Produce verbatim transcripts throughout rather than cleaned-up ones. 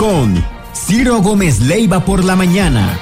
con Ciro Gómez Leiva por la mañana.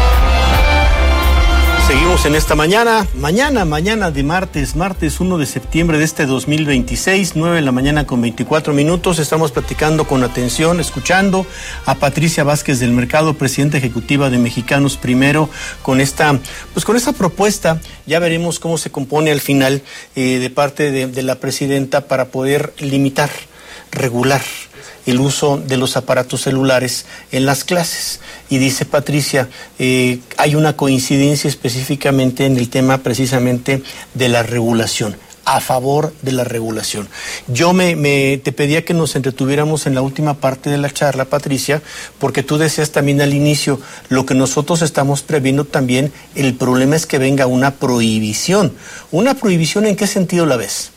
Seguimos en esta mañana, mañana, mañana de martes, martes uno de septiembre de este dos mil veintiséis, nueve de la mañana con veinticuatro minutos. Estamos platicando con atención, escuchando a Patricia Vázquez del Mercado, presidenta ejecutiva de Mexicanos Primero, con esta, pues con esta propuesta. Ya veremos cómo se compone al final eh, de parte de, de la presidenta para poder limitar, regular el uso de los aparatos celulares en las clases. Y dice Patricia, eh, hay una coincidencia específicamente en el tema precisamente de la regulación, a favor de la regulación. Yo me, me te pedía que nos entretuviéramos en la última parte de la charla, Patricia, porque tú decías también al inicio, lo que nosotros estamos previendo también, el problema es que venga una prohibición. ¿Una prohibición en qué sentido la ves?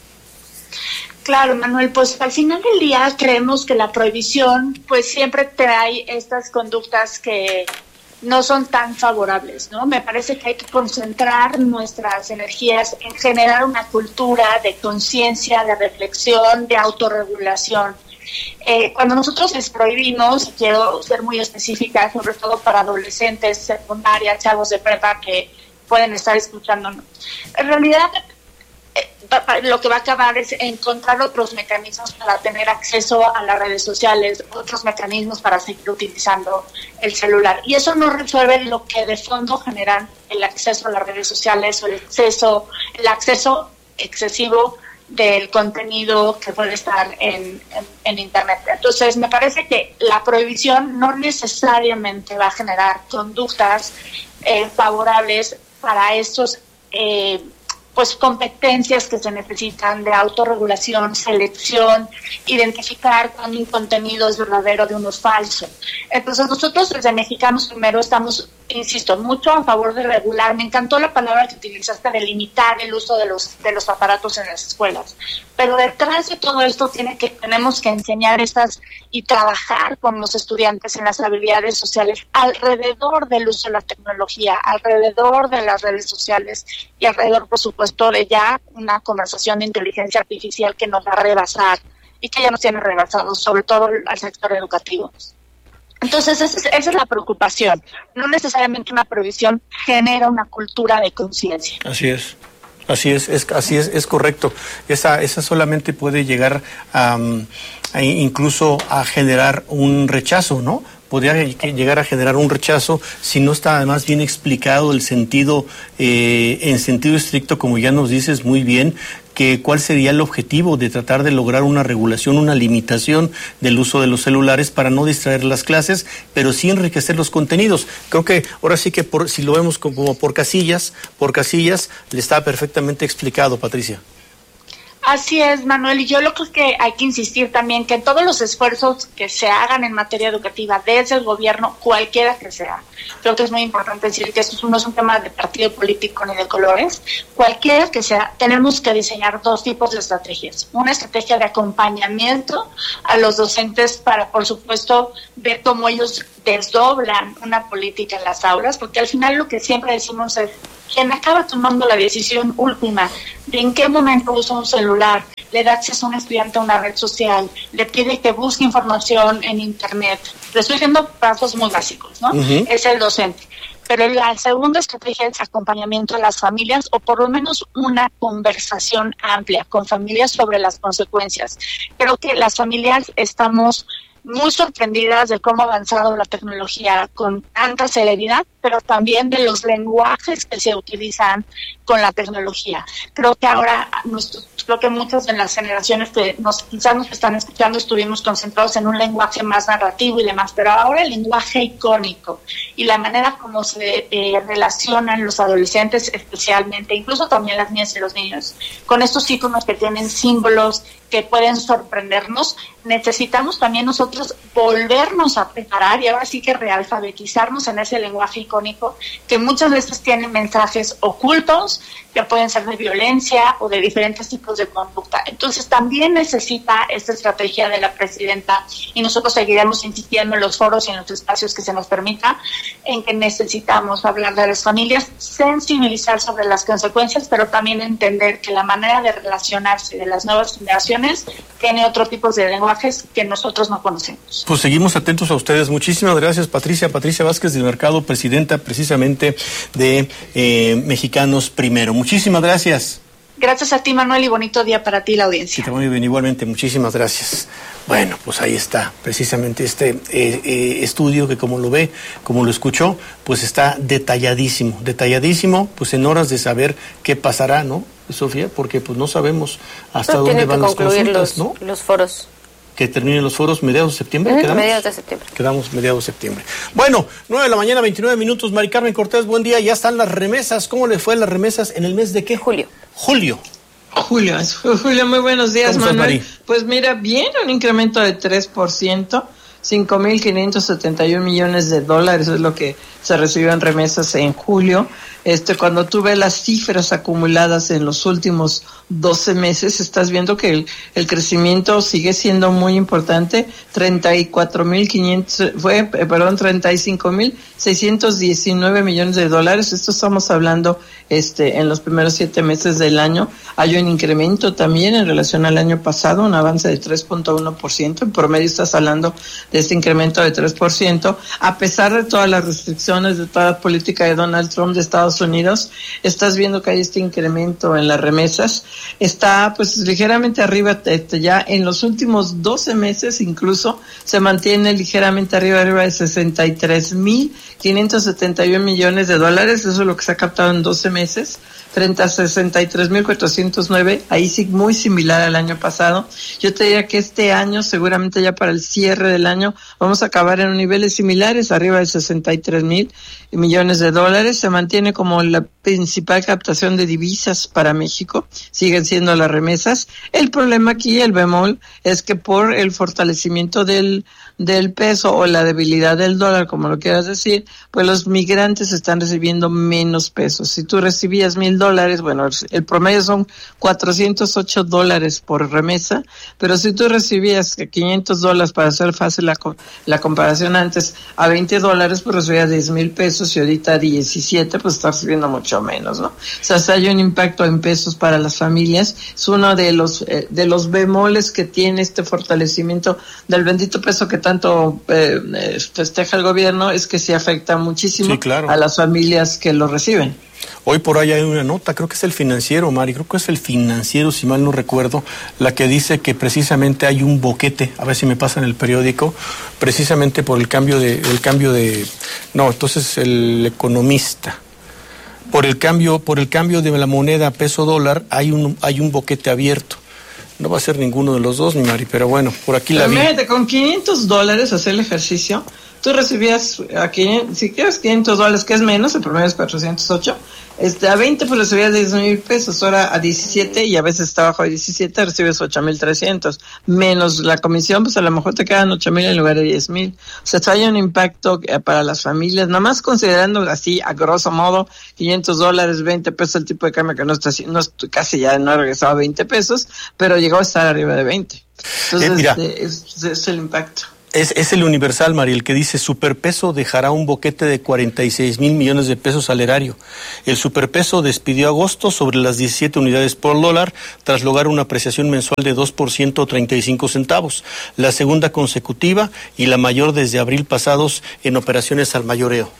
Claro, Manuel, pues al final del día creemos que la prohibición pues siempre trae estas conductas que no son tan favorables, ¿no? Me parece que hay que concentrar nuestras energías en generar una cultura de conciencia, de reflexión, de autorregulación. Eh, cuando nosotros les prohibimos, y quiero ser muy específica, sobre todo para adolescentes, secundaria, chavos de prepa que pueden estar escuchándonos, en realidad lo que va a acabar es encontrar otros mecanismos para tener acceso a las redes sociales, otros mecanismos para seguir utilizando el celular. Y eso no resuelve lo que de fondo generan el acceso a las redes sociales o el acceso, el acceso excesivo del contenido que puede estar en, en, en Internet. Entonces, me parece que la prohibición no necesariamente va a generar conductas eh, favorables para estos eh, pues competencias que se necesitan de autorregulación, selección, identificar cuando un contenido es verdadero de uno es falso. Entonces nosotros desde Mexicanos Primero estamos, insisto, mucho a favor de regular. Me encantó la palabra que utilizaste de limitar el uso de los de los aparatos en las escuelas. Pero detrás de todo esto tiene que tenemos que enseñar estas y trabajar con los estudiantes en las habilidades sociales alrededor del uso de la tecnología, alrededor de las redes sociales y alrededor, por supuesto, de ya una conversación de inteligencia artificial que nos va a rebasar y que ya nos tiene rebasados, sobre todo al sector educativo. Entonces, esa es, esa es la preocupación. No necesariamente una prohibición genera una cultura de conciencia. Así es. Así es, es así es, es correcto. Esa, esa solamente puede llegar a, a incluso a generar un rechazo, ¿no? Podría llegar a generar un rechazo si no está además bien explicado el sentido, eh, en sentido estricto, como ya nos dices muy bien, que cuál sería el objetivo de tratar de lograr una regulación, una limitación del uso de los celulares para no distraer las clases, pero sí enriquecer los contenidos. Creo que ahora sí que por, si lo vemos como, como por casillas, por casillas, le está perfectamente explicado, Patricia. Así es, Manuel, y yo lo creo que hay que insistir también que en todos los esfuerzos que se hagan en materia educativa desde el gobierno, cualquiera que sea, creo que es muy importante decir que esto no es un tema de partido político ni de colores, cualquiera que sea, tenemos que diseñar dos tipos de estrategias. Una estrategia de acompañamiento a los docentes para, por supuesto, ver cómo ellos desdoblan una política en las aulas, porque al final lo que siempre decimos es quien acaba tomando la decisión última de en qué momento usa un celular, le da acceso a un estudiante a una red social, le pide que busque información en Internet. Le estoy diciendo pasos muy básicos, ¿no? Uh-huh. Es el docente. Pero la segunda estrategia es acompañamiento a las familias o por lo menos una conversación amplia con familias sobre las consecuencias. Creo que las familias estamos muy sorprendidas de cómo ha avanzado la tecnología con tanta celeridad, pero también de los lenguajes que se utilizan con la tecnología. Creo que ahora, nuestro, creo que muchas de las generaciones que nos, quizás nos están escuchando estuvimos concentrados en un lenguaje más narrativo y demás, pero ahora el lenguaje icónico y la manera como se eh, relacionan los adolescentes especialmente, incluso también las niñas y los niños, con estos iconos que tienen símbolos que pueden sorprendernos, necesitamos también nosotros volvernos a preparar y ahora sí que realfabetizarnos en ese lenguaje icónico que muchas veces tiene mensajes ocultos que pueden ser de violencia o de diferentes tipos de conducta. Entonces también necesita esta estrategia de la presidenta y nosotros seguiremos insistiendo en los foros y en los espacios que se nos permita en que necesitamos hablar de las familias, sensibilizar sobre las consecuencias, pero también entender que la manera de relacionarse de las nuevas generaciones ocasiones tiene otro tipo de lenguajes que nosotros no conocemos. Pues seguimos atentos a ustedes. Muchísimas gracias, Patricia. Patricia Vázquez del Mercado, presidenta precisamente de eh, Mexicanos Primero. Muchísimas gracias. Gracias a ti, Manuel, y bonito día para ti y la audiencia. Sí, muy bien, igualmente, muchísimas gracias. Bueno, pues ahí está, precisamente este eh, eh, estudio que como lo ve, como lo escuchó, pues está detalladísimo, detalladísimo, pues en horas de saber qué pasará, ¿no, Sofía? Porque pues no sabemos hasta no, dónde van las consultas, los, ¿no? los foros. Que terminen los foros mediados de septiembre. Mm, ¿Quedamos? Mediados de septiembre. Quedamos mediados de septiembre. Bueno, nueve de la mañana, veintinueve minutos. Mari Carmen Cortés, buen día. Ya están las remesas. ¿Cómo le fue las remesas en el mes de qué? Julio. Julio. Julio, Julio, muy buenos días, ¿Cómo estás, Manuel? Mari? Pues mira, bien, un incremento de tres por ciento, cinco mil quinientos setenta y un millones de dólares es lo que se recibió en remesas en julio. Este, cuando tú ves las cifras acumuladas en los últimos doce meses, estás viendo que el, el crecimiento sigue siendo muy importante, treinta y cuatro mil quinientos, fue, eh, perdón, treinta y cinco mil seiscientos diecinueve millones de dólares. Esto estamos hablando este en los primeros siete meses del año. Hay un incremento también en relación al año pasado, un avance de tres punto uno por ciento. En promedio estás hablando de este incremento de tres por ciento, a pesar de todas las restricciones, de toda la política de Donald Trump de Estados Unidos. Estás viendo que hay este incremento en las remesas. Está pues ligeramente arriba, este, ya en los últimos doce meses incluso se mantiene ligeramente arriba, arriba de sesenta y tres mil quinientos setenta y un millones de dólares. Eso es lo que se ha captado en doce meses, frente a sesenta y tres mil cuatrocientos nueve, ahí sí muy similar al año pasado. Yo te diría que este año, seguramente ya para el cierre del año, vamos a acabar en niveles similares, arriba de sesenta y tres mil millones de dólares. Se mantiene como la principal captación de divisas para México, siguen siendo las remesas. El problema aquí, el bemol, es que por el fortalecimiento del del peso o la debilidad del dólar, como lo quieras decir, pues los migrantes están recibiendo menos pesos. Si tú recibías mil dólares, bueno, el promedio son cuatrocientos ocho dólares por remesa, pero si tú recibías quinientos dólares, para hacer fácil la, la comparación antes, a veinte dólares, pues recibías diez mil pesos y ahorita diecisiete, pues estás recibiendo mucho menos, ¿no? O sea, si hay un impacto en pesos para las familias, es uno de los, eh, de los bemoles que tiene este fortalecimiento del bendito peso que tanto eh, festeja el gobierno, es que se afecta muchísimo, sí, claro, a las familias que lo reciben. Hoy por ahí hay una nota, creo que es el Financiero, Mari, creo que es el Financiero, si mal no recuerdo, la que dice que precisamente hay un boquete, a ver si me pasa en el periódico, precisamente por el cambio de, el cambio de, no, entonces el Economista, por el cambio, por el cambio de la moneda peso dólar, hay un, hay un boquete abierto. No va a ser ninguno de los dos, mi Mari, pero bueno, por aquí la vi. Imagínate, con quinientos dólares hacer el ejercicio, tú recibías a quinientos, si quieres quinientos dólares, que es menos, el promedio es cuatrocientos ocho, este, a veinte pues recibías diez mil pesos, ahora a diecisiete, y a veces está bajo de diecisiete, recibes ocho mil trescientos, menos la comisión, pues a lo mejor te quedan ocho mil en lugar de diez mil. O sea, hay un impacto para las familias, nada más considerando así, a grosso modo, quinientos dólares, veinte pesos el tipo de cambio, que no está, no es, casi ya no ha regresado a veinte pesos, pero llegó a estar arriba de veinte. Entonces, eh, mira, este, es, es el impacto. Es, es el Universal, Mari, el que dice superpeso dejará un boquete de cuarenta y seis mil millones de pesos al erario. El superpeso despidió agosto sobre las diecisiete unidades por dólar tras lograr una apreciación mensual de dos por ciento treinta y cinco centavos, la segunda consecutiva y la mayor desde abril pasados en operaciones al mayoreo.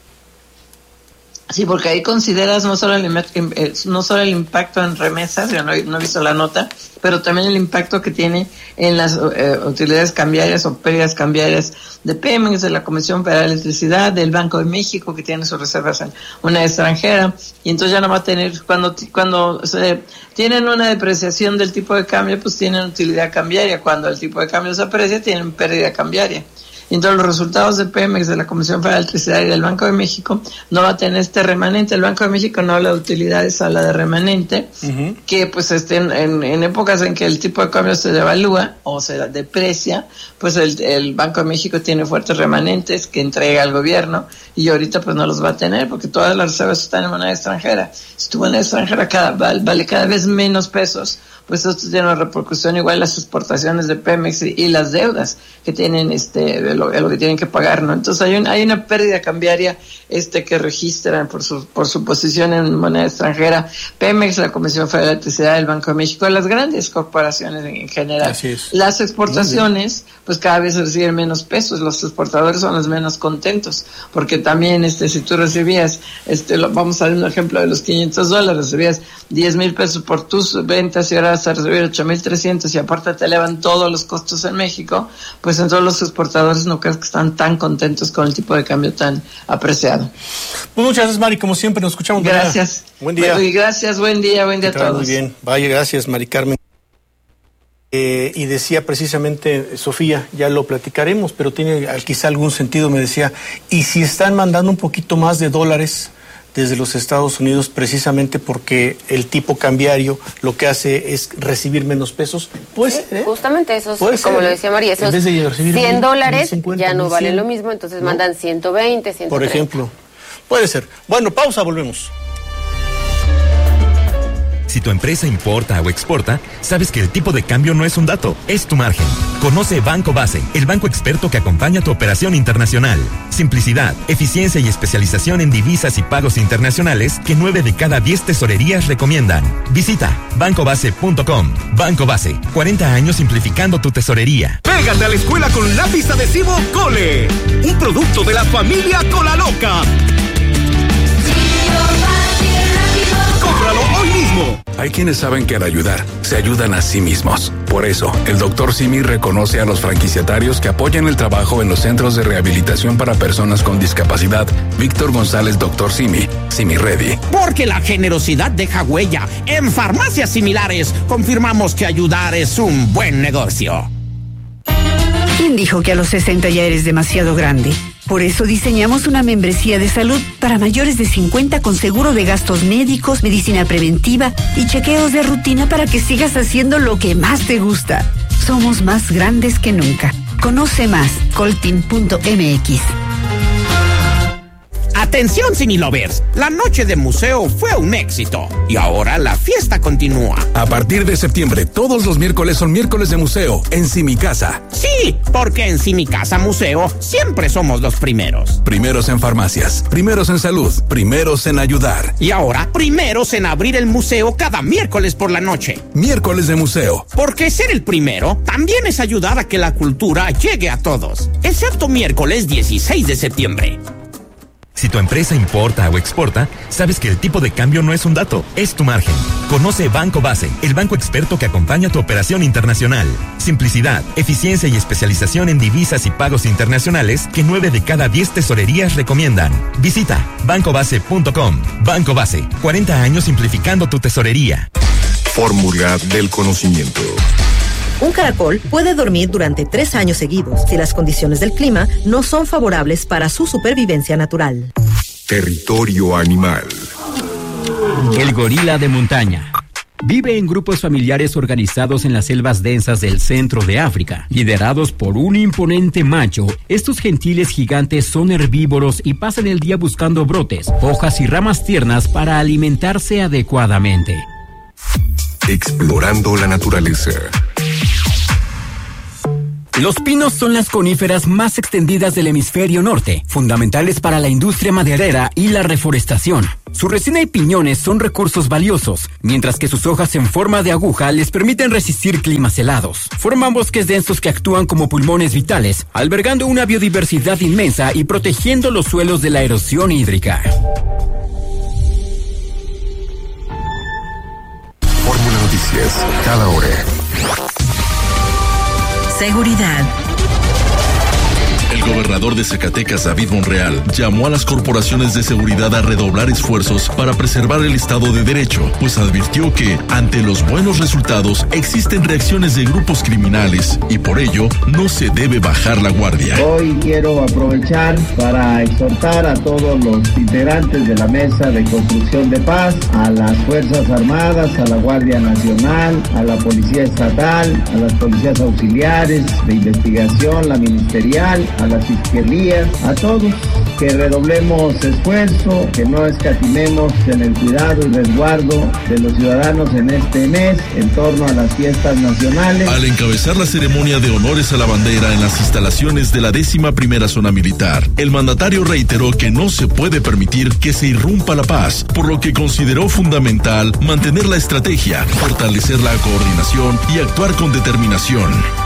Sí, porque ahí consideras no solo el, no solo el impacto en remesas, yo no, no he visto la nota, pero también el impacto que tiene en las eh, utilidades cambiarias o pérdidas cambiarias de Pemex, de la Comisión Federal de Electricidad, del Banco de México, que tiene sus reservas en una extranjera, y entonces ya no va a tener, cuando cuando se tienen una depreciación del tipo de cambio, pues tienen utilidad cambiaria, cuando el tipo de cambio se aprecia, tienen pérdida cambiaria. Y entonces los resultados de Pemex, de la Comisión Federal de Electricidad y del Banco de México no va a tener este remanente. El Banco de México no habla de utilidades, habla de remanente, uh-huh. que pues este, en, en, en épocas en que el tipo de cambio se devalúa o se deprecia, pues el, el Banco de México tiene fuertes remanentes que entrega al gobierno, y ahorita pues no los va a tener porque todas las reservas están en moneda extranjera. Si tu moneda extranjera cada, vale, vale cada vez menos pesos, pues esto tiene una repercusión igual en las exportaciones de Pemex y, y las deudas que tienen, este, de lo, de lo que tienen que pagar, ¿no? Entonces hay un, hay una pérdida cambiaria, este, que registran por su, por su posición en moneda extranjera, Pemex, la Comisión Federal de Electricidad, el Banco de México, las grandes corporaciones en, en general. Así es. Las exportaciones, pues cada vez reciben menos pesos, los exportadores son los menos contentos, porque también, este, si tú recibías, este, lo, vamos a dar un ejemplo de los quinientos dólares, recibías diez mil pesos por tus ventas y ahora vas a recibir ocho mil trescientos y aparte te elevan todos los costos en México, pues entonces los exportadores no creo que están tan contentos con el tipo de cambio tan apreciado. Pues muchas gracias, Mari, como siempre nos escuchamos. Gracias. Buen día. Bueno, y gracias, buen día, buen día a todos. Muy bien, vaya, gracias, Mari Carmen. Eh, y decía precisamente, Sofía, ya lo platicaremos, pero tiene quizá algún sentido, me decía, y si están mandando un poquito más de dólares desde los Estados Unidos precisamente porque el tipo cambiario lo que hace es recibir menos pesos, pues sí, ¿eh? Justamente eso, como ser, lo decía María, esos cien dólares ya no valen lo mismo, entonces ¿no? mandan ciento veinte, ciento treinta. Por ejemplo, puede ser. Bueno, pausa, volvemos. Si tu empresa importa o exporta, sabes que el tipo de cambio no es un dato, es tu margen. Conoce Banco Base, el banco experto que acompaña tu operación internacional. Simplicidad, eficiencia y especialización en divisas y pagos internacionales que nueve de cada diez tesorerías recomiendan. Visita banco base punto com. Banco Base, cuarenta años simplificando tu tesorería. Pégate a la escuela con lápiz adhesivo Cole, un producto de la familia Cola Loca. ¡Cómpralo hoy mismo! Hay quienes saben que al ayudar, se ayudan a sí mismos. Por eso, el doctor Simi reconoce a los franquiciatarios que apoyan el trabajo en los centros de rehabilitación para personas con discapacidad. Víctor González, doctor Simi, Simi Ready. Porque la generosidad deja huella. En farmacias similares, confirmamos que ayudar es un buen negocio. ¿Quién dijo que a los sesenta ya eres demasiado grande? Por eso diseñamos una membresía de salud para mayores de cincuenta con seguro de gastos médicos, medicina preventiva y chequeos de rutina para que sigas haciendo lo que más te gusta. Somos más grandes que nunca. Conoce más, coltin punto m x. Atención, Cinelovers, la noche de museo fue un éxito y ahora la fiesta continúa. A partir de septiembre, todos los miércoles son miércoles de museo en Simicasa. Sí, porque en Simicasa Museo siempre somos los primeros. Primeros en farmacias, primeros en salud, primeros en ayudar. Y ahora, primeros en abrir el museo cada miércoles por la noche. Miércoles de museo. Porque ser el primero también es ayudar a que la cultura llegue a todos. Excepto miércoles dieciséis de septiembre. Si tu empresa importa o exporta, sabes que el tipo de cambio no es un dato, es tu margen. Conoce Banco Base, el banco experto que acompaña tu operación internacional. Simplicidad, eficiencia y especialización en divisas y pagos internacionales que nueve de cada diez tesorerías recomiendan. Visita banco base punto com. Banco Base, cuarenta años simplificando tu tesorería. Fórmula del conocimiento. Un caracol puede dormir durante tres años seguidos si las condiciones del clima no son favorables para su supervivencia natural. Territorio animal. El gorila de montaña. Vive en grupos familiares organizados en las selvas densas del centro de África. Liderados por un imponente macho, estos gentiles gigantes son herbívoros y pasan el día buscando brotes, hojas y ramas tiernas para alimentarse adecuadamente. Explorando la naturaleza. Los pinos son las coníferas más extendidas del hemisferio norte, fundamentales para la industria maderera y la reforestación. Su resina y piñones son recursos valiosos, mientras que sus hojas en forma de aguja les permiten resistir climas helados. Forman bosques densos que actúan como pulmones vitales, albergando una biodiversidad inmensa y protegiendo los suelos de la erosión hídrica. Fórmula Noticias, cada hora. Seguridad. El gobernador de Zacatecas, David Monreal, llamó a las corporaciones de seguridad a redoblar esfuerzos para preservar el Estado de Derecho, pues advirtió que, ante los buenos resultados, existen reacciones de grupos criminales y por ello no se debe bajar la guardia. Hoy quiero aprovechar para exhortar a todos los integrantes de la Mesa de Construcción de Paz, a las Fuerzas Armadas, a la Guardia Nacional, a la Policía Estatal, a las Policías Auxiliares de Investigación, la Ministerial, a las fiscalías, a todos, que redoblemos esfuerzo, que no escatimemos en el cuidado y resguardo de los ciudadanos en este mes en torno a las fiestas nacionales. Al encabezar la ceremonia de honores a la bandera en las instalaciones de la décima primera zona militar, el mandatario reiteró que no se puede permitir que se irrumpa la paz, por lo que consideró fundamental mantener la estrategia, fortalecer la coordinación y actuar con determinación.